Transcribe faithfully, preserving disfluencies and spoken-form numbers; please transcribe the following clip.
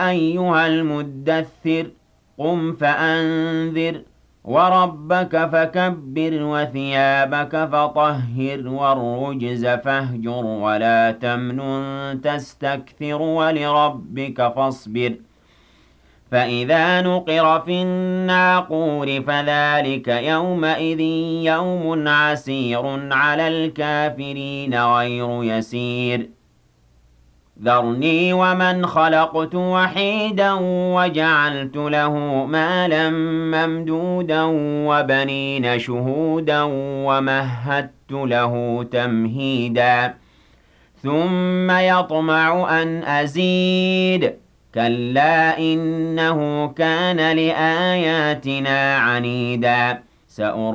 أيها المدثر قم فأنذر وربك فكبر وثيابك فطهر والرجز فاهجر ولا تمنن تستكثر ولربك فاصبر فإذا نقر في الناقور فذلك يومئذ يوم عسير على الكافرين غير يسير ذرني ومن خلقت وحيدا وجعلت له مالا ممدودا وبنين شهودا ومهدت له تمهيدا ثم يطمع أن أزيد كلا إنه كان لآياتنا عنيدا سأر